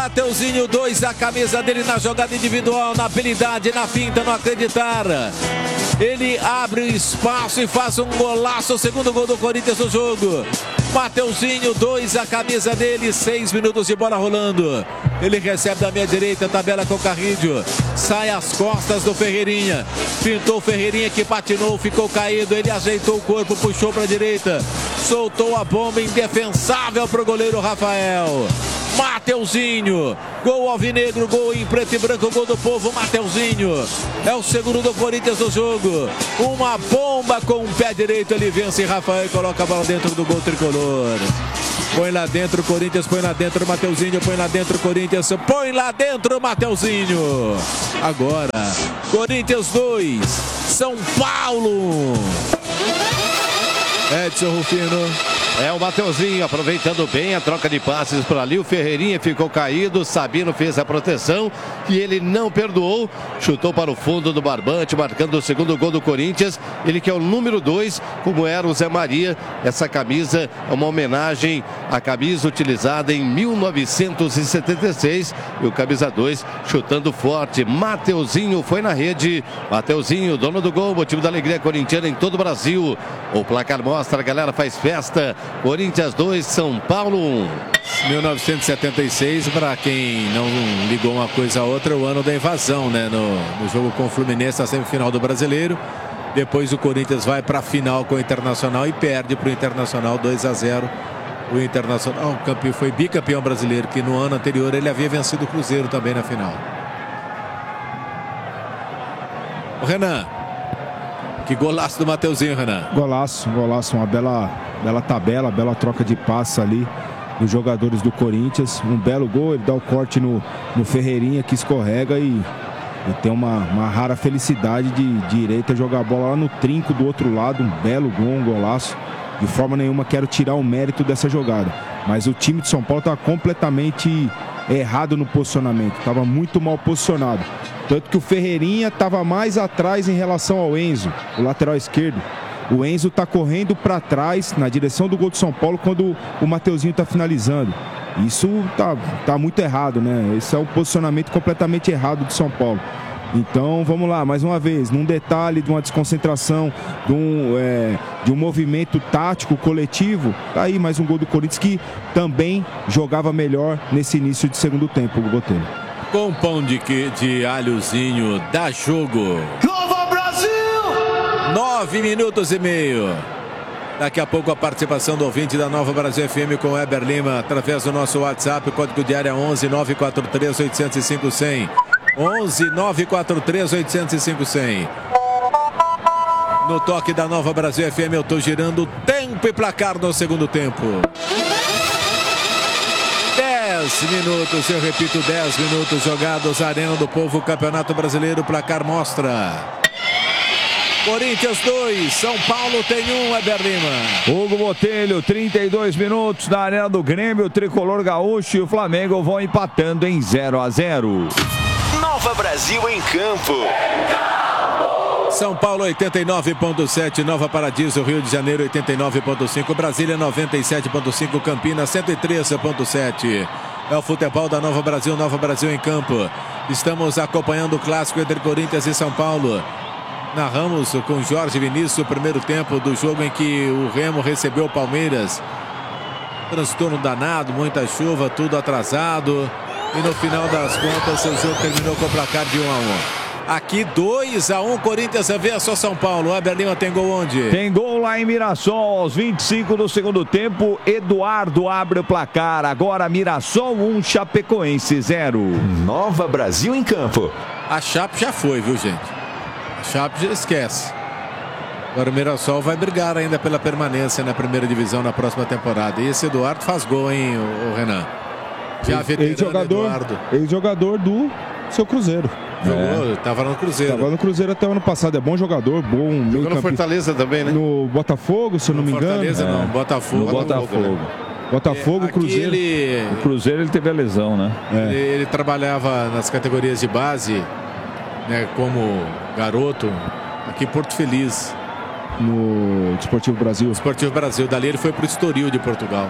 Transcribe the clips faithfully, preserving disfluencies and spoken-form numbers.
Mateuzinho, dois, a camisa dele na jogada individual, na habilidade, na finta, no acreditar. Ele abre espaço e faz um golaço, o segundo gol do Corinthians no jogo. Mateuzinho, dois, a camisa dele, seis minutos de bola rolando. Ele recebe da meia direita, tabela com o Carrídio. Sai às costas do Ferreirinha. Pintou o Ferreirinha que patinou, ficou caído. Ele ajeitou o corpo, puxou para a direita. Soltou a bomba indefensável para o goleiro Rafael. Mateuzinho, gol alvinegro, gol em preto e branco, gol do povo. Mateuzinho é o segundo do Corinthians no jogo. Uma bomba com o pé direito, ele vence Rafael e coloca a bola dentro do gol tricolor. Põe lá dentro, Corinthians, põe lá dentro, Mateuzinho, põe lá dentro, Corinthians, põe lá dentro, Mateuzinho. Agora, Corinthians dois, São Paulo. Edson Rufino. É o Mateuzinho aproveitando bem a troca de passes por ali. O Ferreirinha ficou caído. Sabino fez a proteção e ele não perdoou. Chutou para o fundo do barbante, marcando o segundo gol do Corinthians. Ele que é o número dois, como era o Zé Maria. Essa camisa é uma homenagem à camisa utilizada em mil novecentos e setenta e seis. E o camisa dois chutando forte. Mateuzinho foi na rede. Mateuzinho, dono do gol, motivo da alegria corintiana em todo o Brasil. O placar mostra, a galera faz festa. Corinthians dois, São Paulo um. mil novecentos e setenta e seis, para quem não ligou uma coisa a outra, o ano da invasão, né? No, no jogo com o Fluminense, na semifinal do Brasileiro. Depois o Corinthians vai para a final com o Internacional e perde para o Internacional dois a zero. O Internacional campeão, foi bicampeão brasileiro, que no ano anterior ele havia vencido o Cruzeiro também na final. O Renan, que golaço do Mateuzinho, Renan. Golaço, golaço, uma bela, bela tabela, bela troca de passes ali dos jogadores do Corinthians. Um belo gol, ele dá o corte no, no Ferreirinha que escorrega e, e tem uma, uma rara felicidade de direita jogar a bola lá no trinco do outro lado. Um belo gol, um golaço. De forma nenhuma quero tirar o mérito dessa jogada. Mas o time de São Paulo está completamente errado no posicionamento. Estava muito mal posicionado. Tanto que o Ferreirinha estava mais atrás em relação ao Enzo, o lateral esquerdo. O Enzo está correndo para trás, na direção do gol de São Paulo, quando o Mateuzinho está finalizando. Isso tá, tá muito errado, né? Esse é um posicionamento completamente errado de São Paulo. Então, vamos lá, mais uma vez, num detalhe de uma desconcentração, de um, é, de um movimento tático coletivo, tá aí mais um gol do Corinthians que também jogava melhor nesse início de segundo tempo, o Botelho. Com pão de, de alhozinho, dá jogo. Nova Brasil! Nove minutos e meio. Daqui a pouco a participação do ouvinte da Nova Brasil F M com o Eber Lima, através do nosso WhatsApp, o código de área onze nove quatro três oito zero cinco zero zero. onze nove quatro três oito zero cinco zero zero. No toque da Nova Brasil F M, eu tô girando tempo e placar no segundo tempo. dez minutos, eu repito, dez minutos jogados, Arena do Povo, Campeonato Brasileiro, placar mostra. Corinthians dois, São Paulo tem um, Eber Lima. Hugo Botelho, trinta e dois minutos na Arena do Grêmio, o Tricolor Gaúcho e o Flamengo vão empatando em zero a zero. Nova Brasil em campo. São Paulo oitenta e nove ponto sete, Nova Paradiso, Rio de Janeiro oitenta e nove ponto cinco, Brasília noventa e sete ponto cinco, Campinas cento e treze ponto sete. É o futebol da Nova Brasil, Nova Brasil em campo. Estamos acompanhando o clássico entre Corinthians e São Paulo. Narramos com Jorge Vinícius o primeiro tempo do jogo em que o Remo recebeu o Palmeiras. Transtorno danado, muita chuva, tudo atrasado. E no final das contas o jogo terminou com o placar de um a um. Aqui dois a um, Corinthians vence São Paulo. O Eber Lima tem gol onde? Tem gol lá em Mirassol, aos vinte e cinco do segundo tempo. Eduardo abre o placar. Agora Mirassol um, Chapecoense zero. Nova Brasil em campo. A Chape já foi, viu, gente? A Chape já esquece. Agora o Mirassol vai brigar ainda pela permanência na primeira divisão na próxima temporada. E esse Eduardo faz gol, hein, o Renan? Já veterano Eduardo. Ex-jogador do seu Cruzeiro. Jogou, é. Tava no Cruzeiro. Tava no Cruzeiro até o ano passado. É bom jogador, bom. Jogou no Fortaleza também, né? No Botafogo, se eu não me engano. Fortaleza não, Botafogo. No Botafogo. Botafogo, é, Cruzeiro. Ele... O Cruzeiro ele teve a lesão, né? É. Ele, ele trabalhava nas categorias de base, né, como garoto, aqui em Porto Feliz. No Desportivo Brasil. Desportivo Brasil. Dali ele foi pro Estoril de Portugal.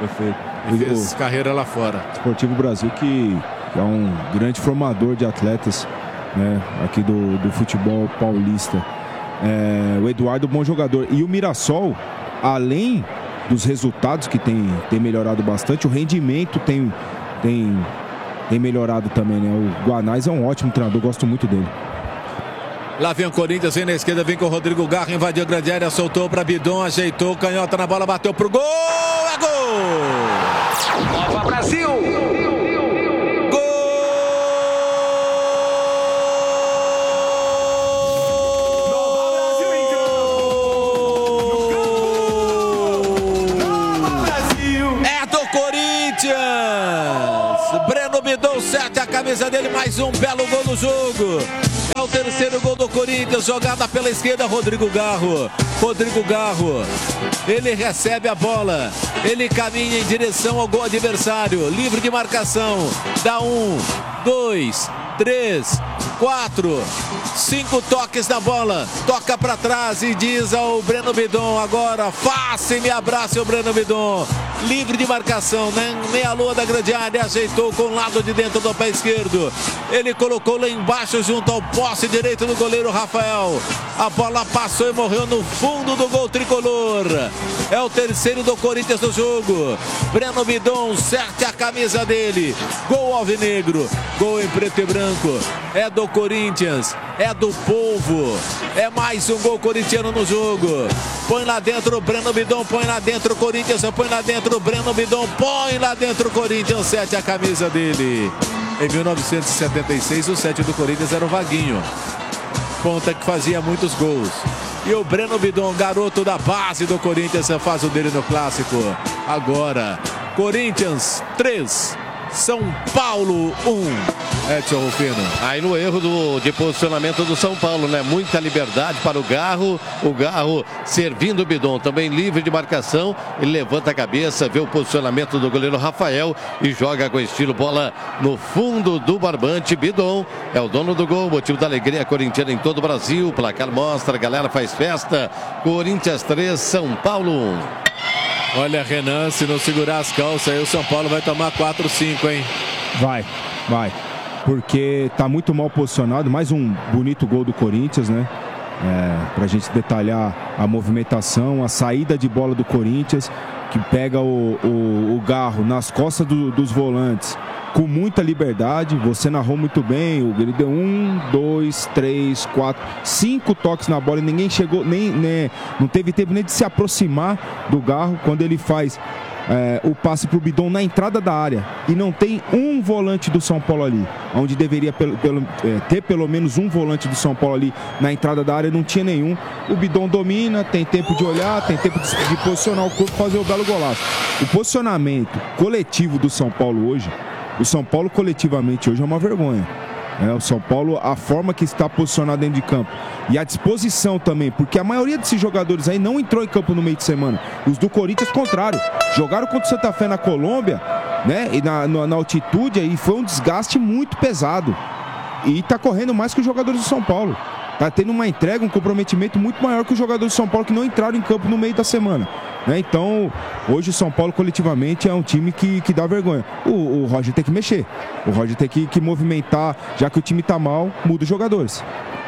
Perfeito. E fez o, carreira lá fora. Esportivo Brasil, que é um grande formador de atletas, né, aqui do, do futebol paulista. É, o Eduardo, bom jogador. E o Mirassol, além dos resultados que tem, tem melhorado bastante, o rendimento tem, tem, tem melhorado também, né? O Guanais é um ótimo treinador, gosto muito dele. Lá vem o Corinthians, vem na esquerda, vem com o Rodrigo Garro, invadiu a grande área, soltou para Bidon, ajeitou, canhota na bola, bateu pro gol, é gol! Nova Brasil! Breno Bidon, sete, a camisa dele, mais um belo gol no jogo. É o terceiro gol do Corinthians, jogada pela esquerda, Rodrigo Garro. Rodrigo Garro, ele recebe a bola, ele caminha em direção ao gol adversário, livre de marcação, dá um, dois, três, quatro, cinco toques na bola, toca para trás e diz ao Breno Bidon, agora faça e me abrace o Breno Bidon, livre de marcação, né? Meia lua da grande área, ajeitou com o lado de dentro do pé esquerdo, ele colocou lá embaixo junto ao poste direito do goleiro Rafael, a bola passou e morreu no fundo do gol tricolor. É o terceiro do Corinthians no jogo. Breno Bidon, sete, a camisa dele, gol alvinegro, gol em preto e branco, é do Corinthians, é do povo, é mais um gol corintiano no jogo. Põe lá dentro o Breno Bidon, põe lá dentro o Corinthians, põe lá dentro o Breno Bidon, põe lá dentro o Corinthians, sete, a camisa dele. Em mil novecentos e setenta e seis, o sete do Corinthians era o Vaguinho, ponta que fazia muitos gols. E o Breno Bidon, garoto da base do Corinthians, faz o dele no clássico. Agora, Corinthians três, São Paulo um. Edson Rufino. Aí no erro do, de posicionamento do São Paulo, né? Muita liberdade para o Garro. O Garro servindo o Bidon, também livre de marcação. Ele levanta a cabeça, vê o posicionamento do goleiro Rafael e joga com estilo, bola no fundo do barbante. Bidon é o dono do gol, motivo da alegria corintiana em todo o Brasil. O placar mostra, a galera faz festa. Corinthians três, São Paulo um. Olha, Renan, se não segurar as calças aí, o São Paulo vai tomar quatro cinco, hein? Vai, vai. Porque tá muito mal posicionado. Mais um bonito gol do Corinthians, né? É, pra gente detalhar a movimentação, a saída de bola do Corinthians, que pega o, o, o Garro nas costas do, dos volantes com muita liberdade. Você narrou muito bem. Ele deu um, dois, três, quatro, cinco toques na bola e ninguém chegou, nem, nem não teve tempo nem de se aproximar do Garro quando ele faz É, o passe para o Bidon na entrada da área e não tem um volante do São Paulo ali, onde deveria pelo, pelo, é, ter pelo menos um volante do São Paulo ali na entrada da área, não tinha nenhum. O Bidon domina, tem tempo de olhar, tem tempo de, de posicionar o corpo, fazer o belo golaço. O posicionamento coletivo do São Paulo hoje, o São Paulo coletivamente hoje é uma vergonha. É, o São Paulo, a forma que está posicionado dentro de campo e a disposição também, porque a maioria desses jogadores aí não entrou em campo no meio de semana. Os do Corinthians, contrário, jogaram contra o Santa Fé na Colômbia, né, e na, na, na altitude, e foi um desgaste muito pesado e está correndo mais que os jogadores do São Paulo. Está tendo uma entrega, um comprometimento muito maior que os jogadores do São Paulo que não entraram em campo no meio da semana, né? Então, hoje o São Paulo coletivamente é um time que, que dá vergonha. O, o Roger tem que mexer, o Roger tem que, que movimentar, já que o time está mal, muda os jogadores.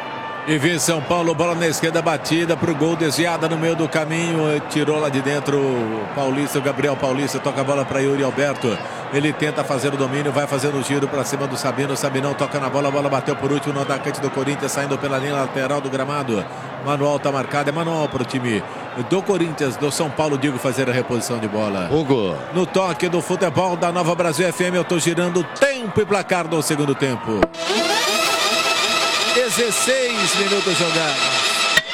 E vem São Paulo, bola na esquerda, batida para o gol, desviada no meio do caminho, tirou lá de dentro o Paulista, o Gabriel Paulista, toca a bola para Yuri Alberto, ele tenta fazer o domínio, vai fazendo o giro para cima do Sabino, o Sabinão toca na bola, a bola bateu por último no atacante do Corinthians, saindo pela linha lateral do gramado. Manual tá marcado, é manual para o time do Corinthians, do São Paulo, digo, fazer a reposição de bola. Hugo. No toque do futebol da Nova Brasil F M, eu tô girando tempo e placar do segundo tempo. dezesseis minutos jogados.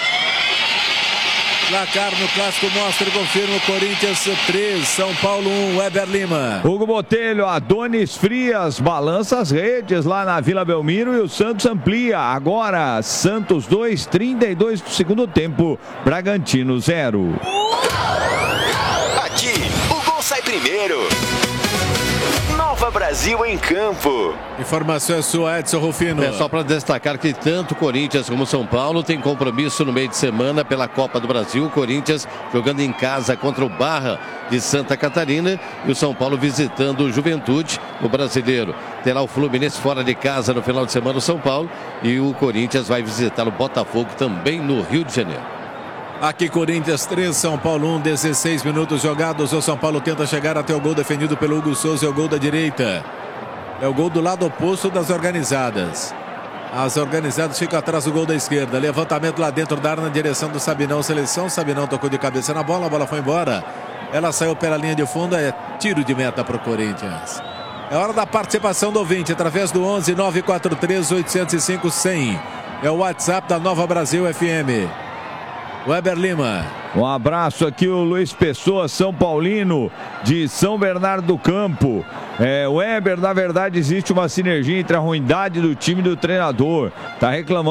Placar no clássico mostra e confirma: Corinthians três, São Paulo um, Weber Lima. Hugo Botelho, Adonis Frias balança as redes lá na Vila Belmiro e o Santos amplia. Agora, Santos dois, trinta e dois do segundo tempo, Bragantino zero. Aqui, o gol sai primeiro. Nova Brasil em campo. Informação é sua, Edson Rufino. É só para destacar que tanto Corinthians como São Paulo tem compromisso no meio de semana pela Copa do Brasil. Corinthians jogando em casa contra o Barra de Santa Catarina. E o São Paulo visitando o Juventude, o brasileiro. Terá o Fluminense fora de casa no final de semana, o São Paulo. E o Corinthians vai visitar o Botafogo também no Rio de Janeiro. Aqui Corinthians três, São Paulo um, dezesseis minutos jogados. O São Paulo tenta chegar até o gol defendido pelo Hugo Souza, é o gol da direita. É o gol do lado oposto das organizadas. As organizadas ficam atrás do gol da esquerda. Levantamento lá dentro da área na direção do Sabinão. Seleção, Sabinão tocou de cabeça na bola, a bola foi embora. Ela saiu pela linha de fundo, é tiro de meta para o Corinthians. É hora da participação do ouvinte através do onze nove quatro três oito zero cinco cem. É o WhatsApp da Nova Brasil F M. Weber Lima. Um abraço aqui, o Luiz Pessoa, São Paulino, de São Bernardo do Campo. É, Weber, na verdade, existe uma sinergia entre a ruindade do time e do treinador. Tá reclamando.